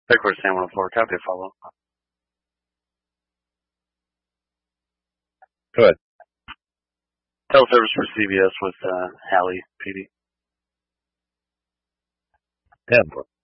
Headquarters San 104, copy a follow. Go ahead. Teleservice for CBS with Hallie PD. 10-4.